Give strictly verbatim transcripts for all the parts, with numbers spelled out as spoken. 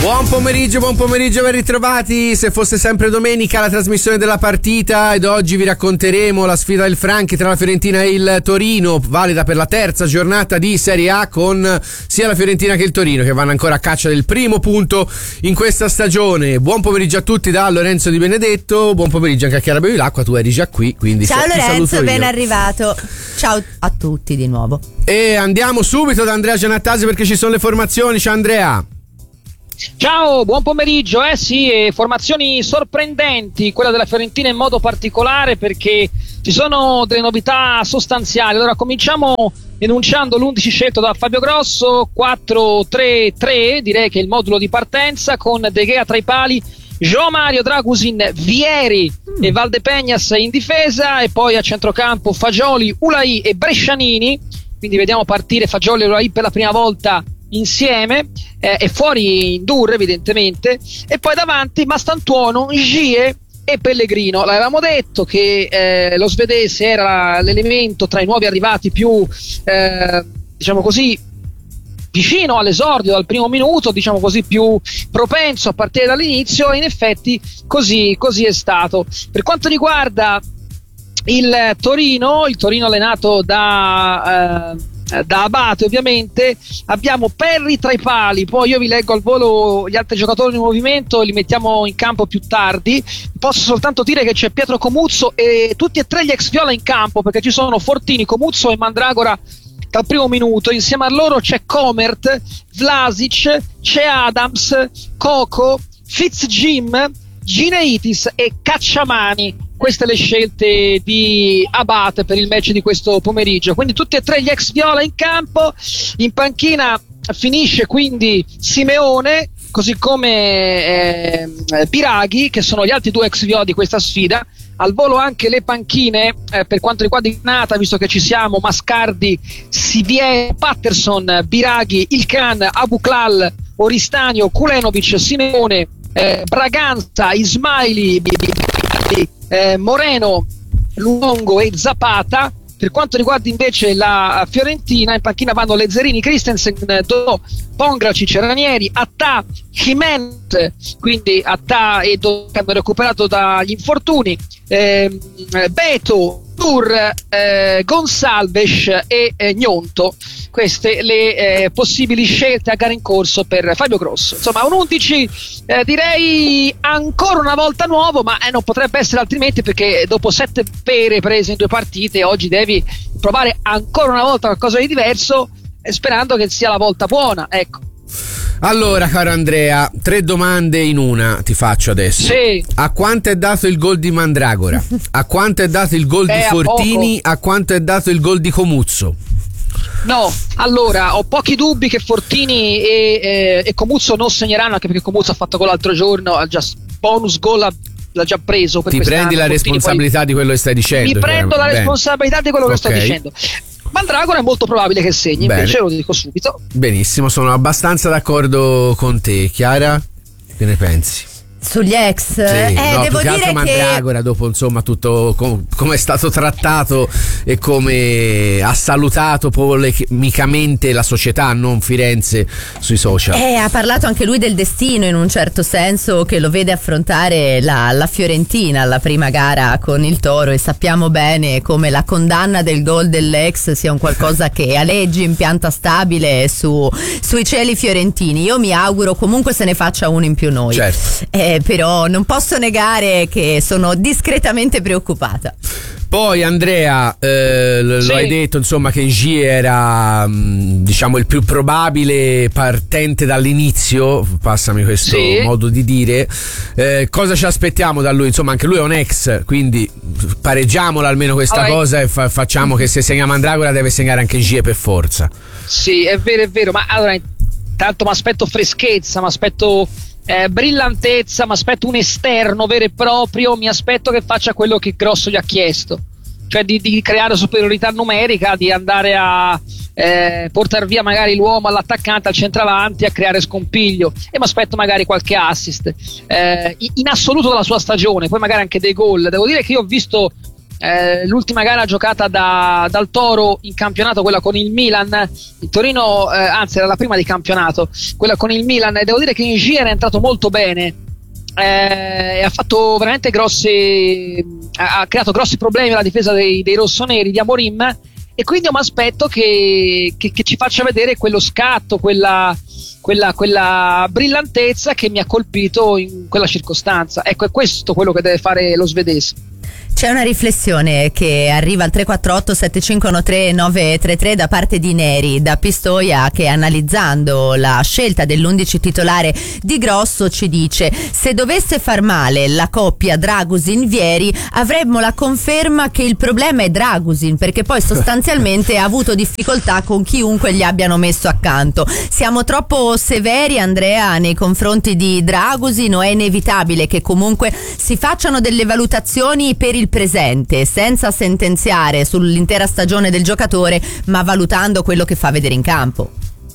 Buon pomeriggio, buon pomeriggio, ben ritrovati. Se fosse sempre domenica la trasmissione della partita, ed oggi vi racconteremo la sfida del Franchi tra la Fiorentina e il Torino, valida per la terza giornata di Serie A, con sia la Fiorentina che il Torino che vanno ancora a caccia del primo punto in questa stagione. Buon pomeriggio a tutti da Lorenzo Di Benedetto, buon pomeriggio anche a Chiara Bevilacqua, tu eri già qui, quindi ciao ti Lorenzo, ben io. arrivato. Ciao a tutti di nuovo. E andiamo subito da Andrea Giannattasi perché ci sono le formazioni. Ciao Andrea. Ciao, buon pomeriggio. Eh sì, eh, formazioni sorprendenti, quella della Fiorentina in modo particolare perché ci sono delle novità sostanziali. Allora cominciamo enunciando l'undici scelto da Fabio Grosso: quattro tre tre, direi che è il modulo di partenza, con De Gea tra i pali, João Mario, Dragusin, Vieri mm. e Valdepegnas in difesa, e poi a centrocampo Fagioli, Ulai e Brescianini. Quindi vediamo partire Fagioli e Ulai per la prima volta insieme, eh, e fuori Ndur evidentemente, e poi davanti Mastantuono, Gie e Pellegrino. L'avevamo detto che eh, lo svedese era l'elemento tra i nuovi arrivati più eh, diciamo così vicino all'esordio dal primo minuto, diciamo così più propenso a partire dall'inizio, e in effetti così, così è stato. Per quanto riguarda il Torino, il Torino allenato da eh, da Abate ovviamente, abbiamo Perri tra i pali, poi io vi leggo al volo gli altri giocatori in movimento e li mettiamo in campo più tardi. Posso soltanto dire che c'è Pietro Comuzzo e tutti e tre gli ex Viola in campo, perché ci sono Fortini, Comuzzo e Mandragora dal primo minuto. Insieme a loro c'è Comert, Vlasic, c'è Adams, Coco, Fitzjim, Gineitis e Cacciamani. Queste le scelte di Abate per il match di questo pomeriggio. Quindi tutti e tre gli ex Viola in campo. In panchina finisce quindi Simeone, così come eh, Biraghi, che sono gli altri due ex Viola di questa sfida. Al volo anche le panchine eh, per quanto riguarda il Nata, visto che ci siamo: Mascardi, Sivier, Patterson, Biraghi, Ilkan, Abuklal, Oristanio, Kulenovic, Simeone, eh, Braganza, Ismaili, eh, Moreno, Luongo e Zapata. Per quanto riguarda invece la Fiorentina, in panchina vanno Lezzerini, Christensen, Do, Pongracic, Ranieri, Attà, Jimenez, quindi Attà e Do che hanno recuperato dagli infortuni, eh, Beto, Tur, eh, Gonsalves e eh, Gnonto. Queste le eh, possibili scelte a gara in corso per Fabio Grosso. Insomma, un undici eh, direi ancora una volta nuovo, ma eh, non potrebbe essere altrimenti, perché dopo sette pere prese in due partite oggi devi provare ancora una volta qualcosa di diverso, eh, sperando che sia la volta buona, ecco. Allora, caro Andrea, tre domande in una ti faccio adesso. Sì. A quanto è dato il gol di Mandragora? A quanto è dato il gol eh, di Fortini? A, a quanto è dato il gol di Comuzzo? No, allora ho pochi dubbi che Fortini e, eh, e Comuzzo non segneranno, anche perché Comuzzo ha fatto gol l'altro giorno, ha già bonus gol, l'ha già preso per ti prendi la Fortini, responsabilità poi... di quello che stai dicendo? Mi prendo la Bene. responsabilità di quello okay. che sto dicendo. Mandragora è molto probabile che segni, Bene. invece lo dico subito. Benissimo, sono abbastanza d'accordo con te. Chiara, che ne pensi? Sugli ex, sì, eh, no, devo più che dire altro che Mandragora, dopo insomma tutto com- come è stato trattato e come ha salutato polemicamente la società, non Firenze, sui social. Eh, ha parlato anche lui del destino, in un certo senso, che lo vede affrontare la, la Fiorentina alla prima gara con il Toro, e sappiamo bene come la condanna del gol dell'ex sia un qualcosa che aleggi in pianta stabile su, sui cieli fiorentini. Io mi auguro comunque se ne faccia uno in più noi. Certo. Eh, però non posso negare che sono discretamente preoccupata. Poi Andrea, eh, lo sì. hai detto insomma che Ngi era mh, diciamo il più probabile partente dall'inizio, passami questo sì. modo di dire. Eh, cosa ci aspettiamo da lui? Insomma, anche lui è un ex, quindi pareggiamola almeno questa allora, cosa e fa- facciamo che se segna Mandragora deve segnare anche Ngi per forza. Sì, è vero, è vero, ma allora intanto mi aspetto freschezza, mi aspetto Eh, brillantezza, mi aspetto un esterno vero e proprio, mi aspetto che faccia quello che Grosso gli ha chiesto, cioè di, di creare superiorità numerica, di andare a eh, portare via magari l'uomo all'attaccante, al centravanti, a creare scompiglio, e mi aspetto magari qualche assist eh, in assoluto della sua stagione, poi magari anche dei gol. Devo dire che io ho visto eh, l'ultima gara giocata da, dal Toro in campionato, quella con il Milan. Il Torino, eh, anzi era la prima di campionato, quella con il Milan, e devo dire che in G era entrato molto bene, eh, ha fatto veramente grossi, ha, ha creato grossi problemi alla difesa dei, dei rossoneri di Amorim, e quindi io mi aspetto che, che, che ci faccia vedere quello scatto, quella, quella, quella brillantezza che mi ha colpito in quella circostanza. Ecco, è questo quello che deve fare lo svedese. C'è una riflessione che arriva al tre quattro otto sette cinque uno tre nove tre tre da parte di Neri da Pistoia, che analizzando la scelta dell'undici titolare di Grosso ci dice: se dovesse far male la coppia Dragusin-Vieri avremmo la conferma che il problema è Dragusin, perché poi sostanzialmente ha avuto difficoltà con chiunque gli abbiano messo accanto. Siamo troppo severi, Andrea, nei confronti di Dragusin, o è inevitabile che comunque si facciano delle valutazioni per il presente senza sentenziare sull'intera stagione del giocatore, ma valutando quello che fa vedere in campo?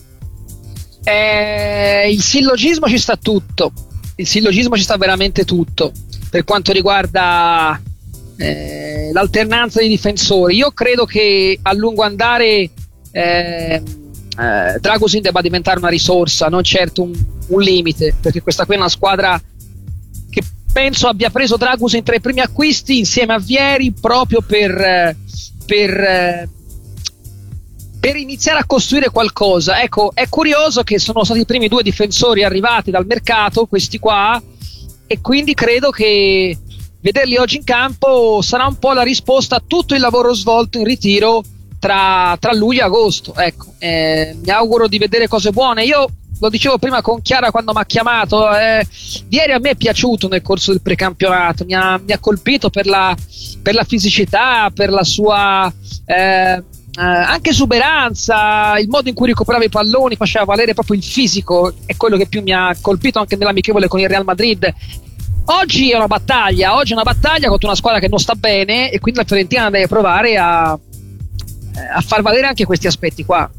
Eh, il sillogismo ci sta tutto, il sillogismo ci sta veramente tutto per quanto riguarda eh, l'alternanza di difensori. Io credo che a lungo andare eh, eh, Dragusin debba diventare una risorsa, non certo un, un limite, perché questa qui è una squadra che penso abbia preso Dragusin tra i primi acquisti insieme a Vieri proprio per, per, per iniziare a costruire qualcosa. Ecco, è curioso che sono stati i primi due difensori arrivati dal mercato, questi qua, e quindi credo che vederli oggi in campo sarà un po' la risposta a tutto il lavoro svolto in ritiro tra, tra luglio e agosto. Ecco, eh, mi auguro di vedere cose buone. Io lo dicevo prima con Chiara quando mi ha chiamato, eh, ieri a me è piaciuto nel corso del precampionato, mi ha, mi ha colpito per la, per la fisicità, per la sua eh, eh, anche esuberanza, il modo in cui recuperava i palloni, faceva valere proprio il fisico, è quello che più mi ha colpito anche nell'amichevole con il Real Madrid. Oggi è una battaglia, oggi è una battaglia contro una squadra che non sta bene, e quindi la Fiorentina deve provare a, a far valere anche questi aspetti qua.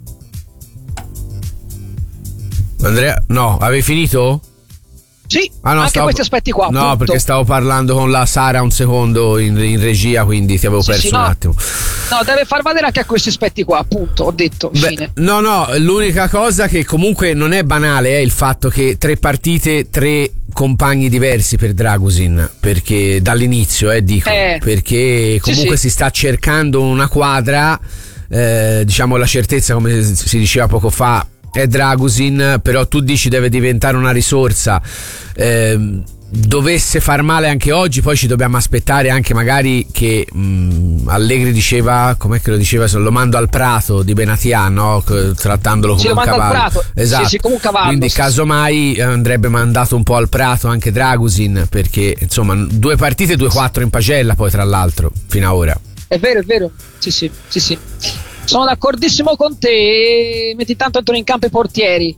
Andrea, no, avevi finito? Sì, ah, no, anche stavo, questi aspetti qua. No, appunto. Perché stavo parlando con la Sara un secondo in, in regia, quindi ti avevo sì, perso sì, un no, attimo. No, deve far valere anche a questi aspetti qua, appunto, ho detto. Beh, fine. No, no, l'unica cosa che comunque non è banale è il fatto che tre partite, tre compagni diversi per Dragusin, perché dall'inizio, eh, dico, eh, perché comunque sì, sì. si sta cercando una quadra, eh, diciamo la certezza, come si diceva poco fa, è Dragusin, però tu dici deve diventare una risorsa. Eh, dovesse far male anche oggi, poi ci dobbiamo aspettare anche magari che mh, Allegri diceva, com'è che lo diceva, se lo mando al prato di Benatia, no? Trattandolo come sì, un cavallo. Al prato. Esatto. Sì, sì, come un cavallo. Quindi sì, casomai sì. andrebbe mandato un po' al prato anche Dragusin, perché insomma due partite, due quattro in pagella poi tra l'altro fino ad ora. È vero, è vero. Sì, sì, sì, sì. Sono d'accordissimo con te, metti tanto entrano in campo i portieri,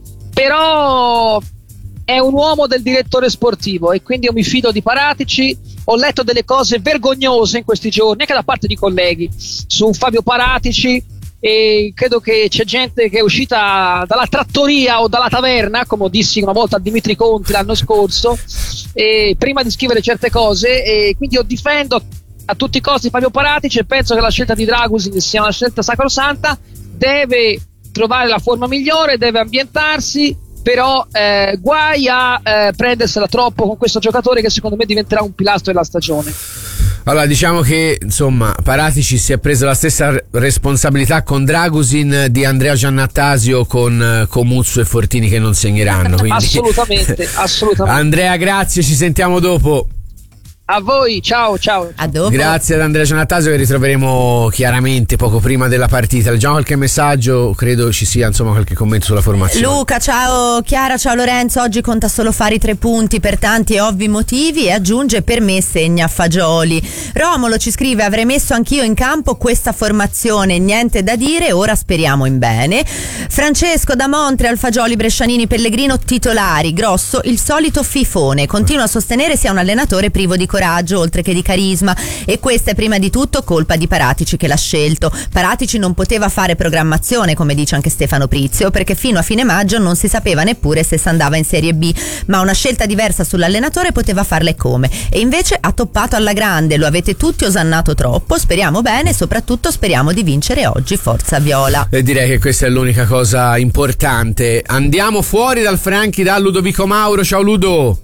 però è un uomo del direttore sportivo e quindi io mi fido di Paratici. Ho letto delle cose vergognose in questi giorni, anche da parte di colleghi, su Fabio Paratici, e credo che c'è gente che è uscita dalla trattoria o dalla taverna, come dissi una volta a Dimitri Conti l'anno scorso, e prima di scrivere certe cose, e quindi io difendo a tutti i costi Fabio Paratici e penso che la scelta di Dragusin sia una scelta sacrosanta. Deve trovare la forma migliore, deve ambientarsi, però eh, guai a eh, prendersela troppo con questo giocatore che secondo me diventerà un pilastro della stagione. Allora, diciamo che insomma Paratici si è preso la stessa responsabilità con Dragusin di Andrea Giannattasio con Comuzzo e Fortini che non segneranno, quindi... assolutamente, assolutamente. Andrea, grazie, ci sentiamo dopo. A voi, ciao, ciao. A dopo. Grazie ad Andrea Giannattasio, che ritroveremo chiaramente poco prima della partita. Leggiamo qualche messaggio, credo ci sia insomma qualche commento sulla formazione. Luca, ciao Chiara, ciao Lorenzo. Oggi conta solo fare i tre punti per tanti e ovvi motivi, e aggiunge: per me segna Fagioli. Romolo ci scrive: avrei messo anch'io in campo questa formazione, niente da dire, ora speriamo in bene. Francesco da Montreal: Fagioli, Brescianini, Pellegrino titolari, Grosso il solito fifone, continua a sostenere sia un allenatore privo di coraggio. coraggio oltre che di carisma, e questa è prima di tutto colpa di Paratici che l'ha scelto. Paratici non poteva fare programmazione, come dice anche Stefano Prizio, perché fino a fine maggio non si sapeva neppure se si andava in Serie B, ma una scelta diversa sull'allenatore poteva farle come, e invece ha toppato alla grande. Lo avete tutti osannato troppo, speriamo bene e soprattutto speriamo di vincere oggi, forza viola. E direi che questa è l'unica cosa importante. Andiamo fuori dal Franchi, da Ludovico Mauro. Ciao Ludo.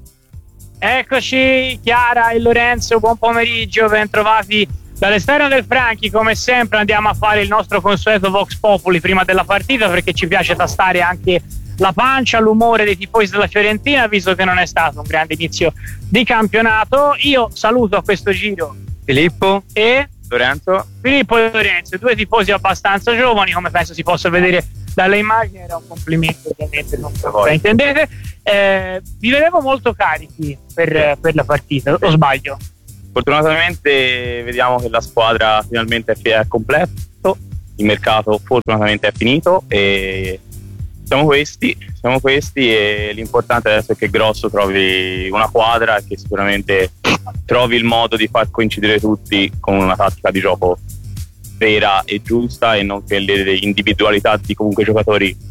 Eccoci Chiara e Lorenzo, buon pomeriggio, ben trovati dall'esterno del Franchi. Come sempre andiamo a fare il nostro consueto Vox Populi prima della partita, perché ci piace tastare anche la pancia, l'umore dei tifosi della Fiorentina, visto che non è stato un grande inizio di campionato. Io saluto a questo giro Filippo e Lorenzo. Filippo e Lorenzo, due tifosi abbastanza giovani, come penso si possa vedere dalle immagini. Era un complimento, ovviamente, non so se intendete. Eh, vi vedevo molto carichi per, per la partita, o sbaglio? Fortunatamente vediamo che la squadra finalmente è completo, il mercato fortunatamente è finito e siamo questi, siamo questi e l'importante adesso è che Grosso trovi una quadra e che sicuramente trovi il modo di far coincidere tutti con una tattica di gioco vera e giusta, e non che le individualità di comunque giocatori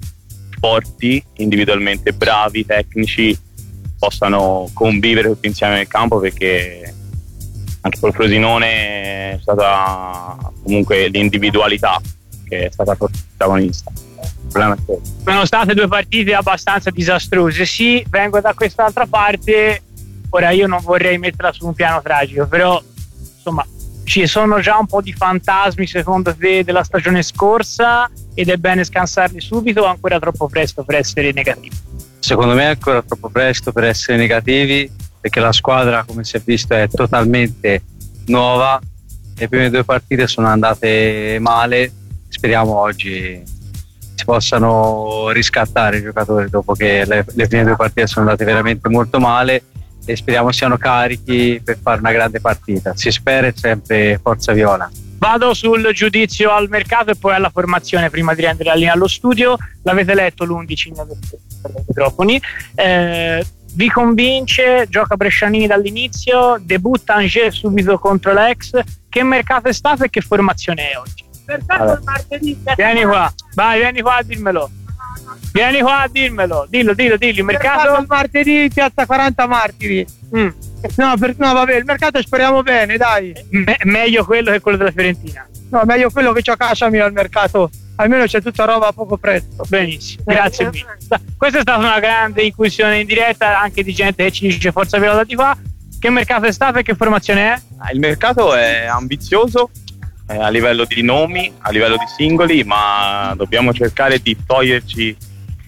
forti, individualmente bravi, tecnici, possano convivere tutti insieme nel campo, perché anche col Frosinone è stata comunque l'individualità che è stata protagonista. Il problema è quello. Sono state due partite abbastanza disastrose. Sì, vengo da quest'altra parte, ora io non vorrei metterla su un piano tragico, però insomma ci sono già un po' di fantasmi secondo te della stagione scorsa ed è bene scansarli subito, o ancora troppo presto per essere negativi? Secondo me è ancora troppo presto per essere negativi, perché la squadra, come si è visto, è totalmente nuova. Le prime due partite sono andate male, speriamo oggi si possano riscattare i giocatori dopo che le, le prime due partite sono andate veramente molto male, e speriamo siano carichi per fare una grande partita. Si spera, è sempre forza viola. Vado sul giudizio al mercato e poi alla formazione prima di rendere la linea allo studio. L'avete letto l'undici per i microfoni. Eh, vi convince? Gioca Brescianini dall'inizio, debutta Angers subito contro l'ex. Che mercato è stato e che formazione è oggi? Mercato il martedì. Vieni qua, vai, vieni qua a dirmelo. Vieni qua a dirmelo, dillo, dillo, dillo. Il mercato, mercato il martedì, piazza quaranta Martiri. Mm. No, per, no, vabbè, il mercato speriamo bene, dai. Me- meglio quello che quello della Fiorentina. No, meglio quello che c'ho a casa mia al mercato. Almeno c'è tutta roba a poco prezzo. Benissimo, grazie mille. Questa è stata una grande incursione in diretta anche di gente che ci dice forza viola di qua. Che mercato è stato e che formazione è? Il mercato è ambizioso eh, a livello di nomi, a livello di singoli, ma dobbiamo cercare di toglierci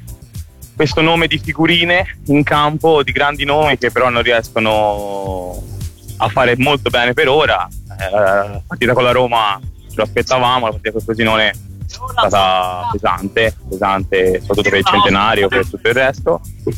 questo nome di figurine in campo, di grandi nomi che però non riescono a fare molto bene per ora. Eh, la partita con la Roma ce lo aspettavamo, la partita con il Frosinone è stata pesante, pesante soprattutto per il centenario, per tutto il resto.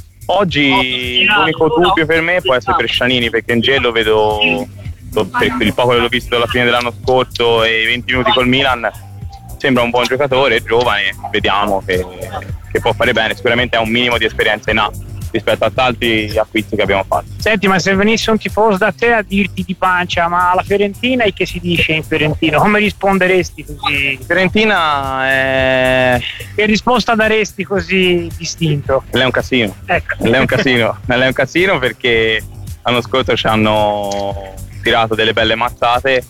Oggi l'unico dubbio per me può essere Brescianini, perché in gelo vedo, per il poco che l'ho visto alla fine dell'anno scorso e i venti minuti col Milan, sembra un buon giocatore, giovane, vediamo che, che può fare bene. Sicuramente ha un minimo di esperienza in A rispetto a tanti acquisti che abbiamo fatto. Senti, ma se venisse un tifoso da te a dirti di pancia ma la Fiorentina, e che si dice in fiorentino, come risponderesti così? Fiorentina è... Che risposta daresti così distinto? Lei è un casino, ecco. Lei è un casino, Lei è un casino perché l'anno scorso ci hanno tirato delle belle mazzate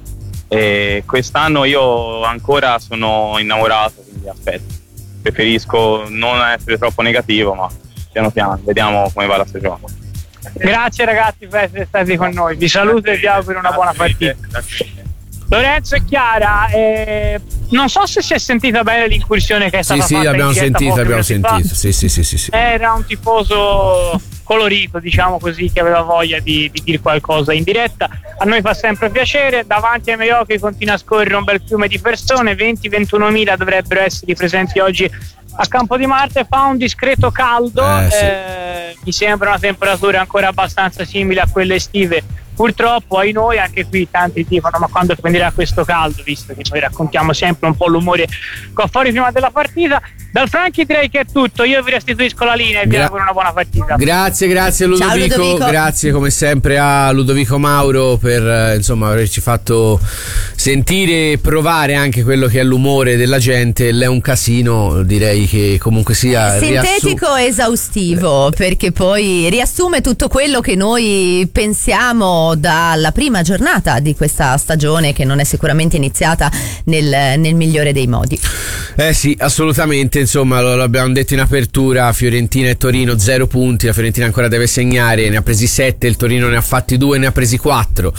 e quest'anno io ancora sono innamorato, quindi aspetto. Preferisco non essere troppo negativo, ma piano piano vediamo come va la stagione. Grazie ragazzi per essere stati con noi, vi saluto e vi auguro una buona partita. Lorenzo e Chiara, eh, non so se si è sentita bene l'incursione che è stata sì, fatta. Sì, abbiamo sentito, abbiamo sentito. Sì, sì, sì, sì, sì. Era un tifoso colorito, diciamo così, che aveva voglia di, di dire qualcosa in diretta. A noi fa sempre piacere. Davanti ai miei occhi continua a scorrere un bel fiume di persone, venti ventuno mila dovrebbero essere presenti oggi a Campo di Marte. Fa un discreto caldo, eh, sì. eh, mi sembra una temperatura ancora abbastanza simile a quelle estive. Purtroppo ai noi anche qui tanti dicono ma quando finirà questo caldo, visto che noi raccontiamo sempre un po' l'umore qua fuori prima della partita. Dal Franchi direi che è tutto, io vi restituisco la linea e vi Gra- auguro una buona partita. Grazie, grazie Ludovico. Ciao, Ludovico. Grazie come sempre a Ludovico Mauro per eh, insomma averci fatto sentire e provare anche quello che è l'umore della gente. L'è un casino, direi che comunque sia sintetico riassu- e esaustivo, perché poi riassume tutto quello che noi pensiamo dalla prima giornata di questa stagione, che non è sicuramente iniziata nel, nel migliore dei modi. Eh sì, assolutamente, insomma lo l'abbiamo detto in apertura, Fiorentina e Torino zero punti, la Fiorentina ancora deve segnare, ne ha presi sette, il Torino ne ha fatti due, ne ha presi quattro,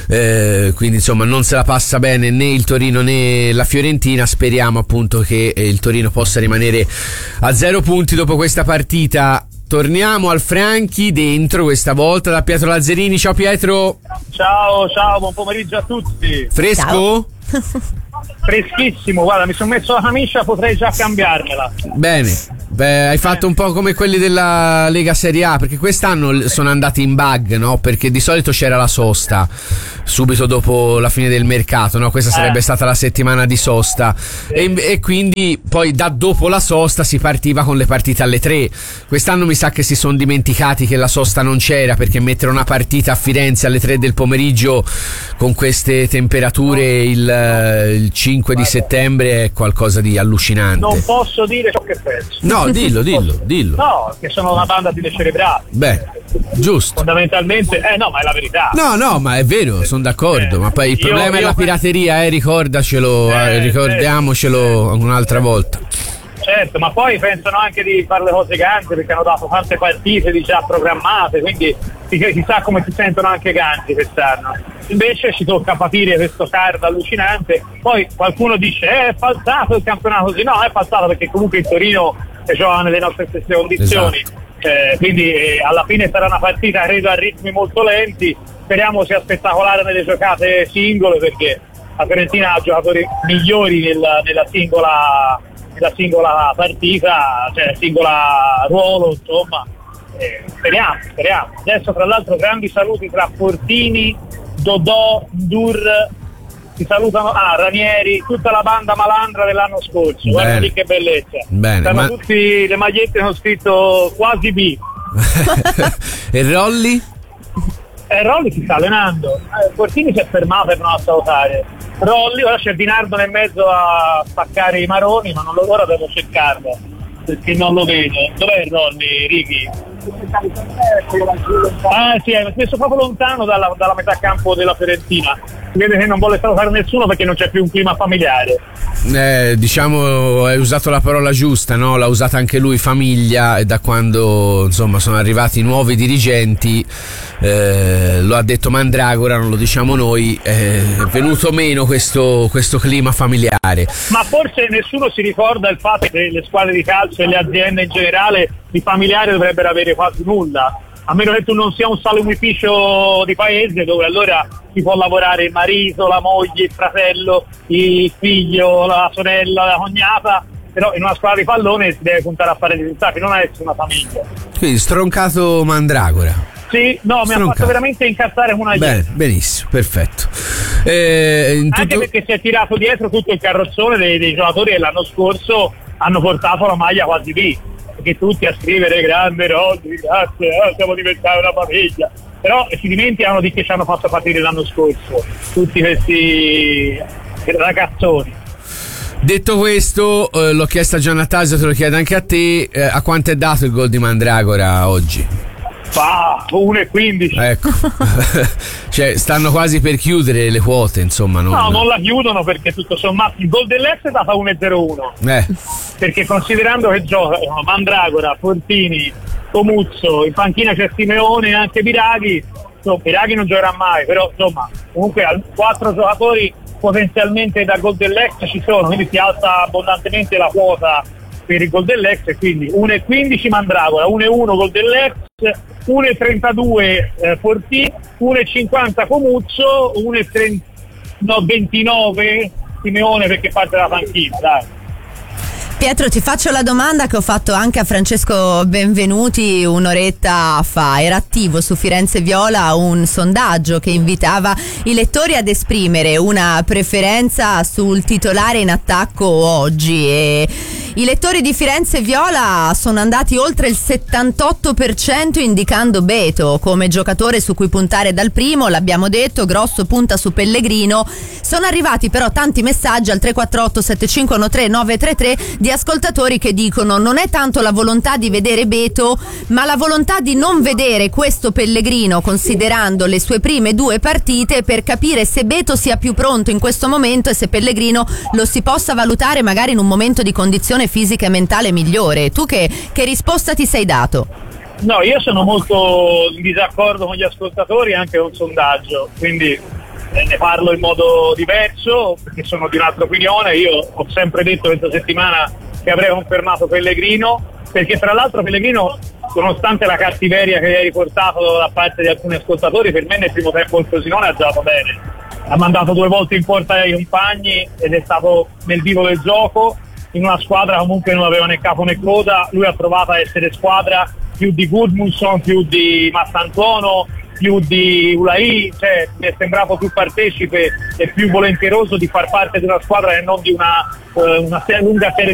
eh, quindi insomma non se la passa bene né il Torino né la Fiorentina. Speriamo appunto che il Torino possa rimanere a zero punti dopo questa partita. Torniamo al Franchi dentro questa volta da Pietro Lazzarini. Ciao Pietro. Ciao, ciao, buon pomeriggio a tutti. Fresco? Freschissimo, guarda, mi sono messo la camicia, potrei già cambiarmela. Bene. Beh, hai fatto un po' come quelli della Lega Serie A, perché quest'anno sono andati in bug, no? Perché di solito c'era la sosta subito dopo la fine del mercato, no? Questa sarebbe Eh. stata la settimana di sosta e, e quindi poi da dopo la sosta si partiva con le partite alle tre. Quest'anno mi sa che si sono dimenticati che la sosta non c'era, perché mettere una partita a Firenze alle tre del pomeriggio con queste temperature il, il cinque di settembre è qualcosa di allucinante. Non posso dire ciò che penso. No, dillo, dillo, dillo. No, che sono una banda di decerebrati. Beh, giusto. Fondamentalmente, eh no, ma è la verità. No, no, ma è vero, sono d'accordo. Eh, Ma poi il io- problema è io la pe- pirateria, eh, ricordacelo, Eh, eh, ricordiamocelo un'altra volta. Certo, ma poi pensano anche di fare le cose ganze, perché hanno dato tante partite di già programmate, quindi chissà come si sentono anche ganzi quest'anno. Invece ci tocca patire questo card allucinante. Poi qualcuno dice eh, è falsato il campionato così. No, è falsato perché comunque il Torino gioca nelle nostre stesse condizioni. Esatto. Eh, quindi eh, alla fine sarà una partita credo a ritmi molto lenti. Speriamo sia spettacolare nelle giocate singole, perché la Fiorentina ha giocatori migliori nella, nella singola nella singola partita, cioè singola ruolo, insomma. Eh, speriamo, speriamo. Adesso tra l'altro grandi saluti tra Fortini, Dodò, Dur, si salutano, ah, Ranieri, tutta la banda malandra dell'anno scorso. Guarda lì che bellezza. Bene, Stanno ma- tutti, le magliette hanno scritto quasi B. E Rolli? Eh, Rolli si sta allenando, eh, Fortini si è fermato per non salutare. Rolli, ora c'è Dinardo nel mezzo a spaccare i maroni, ma non lo, ora devo cercarlo perché non lo vedo. Dov'è Rolli, Ricky? Ah sì, è messo proprio lontano dalla, dalla metà campo della Fiorentina. Si vede che non vuole salutare nessuno perché non c'è più un clima familiare. Eh, diciamo, hai usato la parola giusta, no? L'ha usata anche lui, famiglia, e da quando insomma sono arrivati nuovi dirigenti, eh, lo ha detto Mandragora, non lo diciamo noi, è venuto meno questo, questo clima familiare. Ma forse nessuno si ricorda il fatto che le squadre di calcio e le aziende in generale di familiare dovrebbero avere quasi nulla, a meno che tu non sia un salumificio di paese dove allora si può lavorare il marito, la moglie, il fratello, il figlio, la sorella, la cognata, però in una squadra di pallone si deve puntare a fare risultati, non a essere una famiglia. Quindi stroncato Mandragora. Sì, no, mi ha Stroncato. fatto veramente incazzare una Bene, ieri. benissimo, perfetto. Eh, in Anche tutto- perché si è tirato dietro tutto il carrozzone dei, dei giocatori che l'anno scorso hanno portato la maglia quasi B, perché tutti a scrivere grande Rodri, grazie, eh, siamo diventati una famiglia, però si dimenticano di che ci hanno fatto partire l'anno scorso tutti questi ragazzoni. Detto questo, eh, l'ho chiesto a Giannatasio, te lo chiedo anche a te, eh, a quanto è dato il gol di Mandragora oggi? Bah, uno e quindici. Ecco, cioè stanno quasi per chiudere le quote, insomma. Non... No, non la chiudono perché tutto sommato il gol dell'Ex è data uno e zero uno, Eh, perché considerando che giocano Mandragora, Fortini, Comuzzo, in panchina c'è Simeone e anche Biraghi, insomma, Biraghi non giocherà mai, però insomma comunque al- quattro giocatori potenzialmente da gol dell'Ex ci sono, quindi si alza abbondantemente la quota per il gol dell'Ex, e quindi uno e quindici Mandragora, uno e uno gol dell'Ex, uno e trentadue eh, Fortini, uno e cinquanta Comuzzo, uno e ventinove Simeone perché parte dalla panchina, dai. Pietro, ti faccio la domanda che ho fatto anche a Francesco Benvenuti un'oretta fa. Era attivo su Firenze Viola un sondaggio che invitava i lettori ad esprimere una preferenza sul titolare in attacco oggi, e i lettori di Firenze Viola sono andati oltre il settantotto per cento indicando Beto come giocatore su cui puntare dal primo. L'abbiamo detto, Grosso punta su Pellegrino. Sono arrivati però tanti messaggi al tre quattro otto sette cinque uno tre nove tre tre di ascoltatori che dicono: non è tanto la volontà di vedere Beto, ma la volontà di non vedere questo Pellegrino, considerando le sue prime due partite, per capire se Beto sia più pronto in questo momento e se Pellegrino lo si possa valutare magari in un momento di condizione fisica e mentale migliore. Tu che, che risposta ti sei dato? No, io sono molto in disaccordo con gli ascoltatori, anche con un sondaggio, quindi ne parlo in modo diverso perché sono di un'altra opinione. Io ho sempre detto questa settimana che avrei confermato Pellegrino, perché tra l'altro Pellegrino, nonostante la cattiveria che hai riportato da parte di alcuni ascoltatori, per me nel primo tempo il Frosinone ha giocato bene, ha mandato due volte in porta i compagni ed è stato nel vivo del gioco, in una squadra comunque non aveva né capo né coda. Lui ha provato a essere squadra più di Gudmundsson, più di Massantuono, più di Ulai, cioè mi è sembrato più partecipe e più volentieroso di far parte di una squadra e non di una, eh, una lunga serie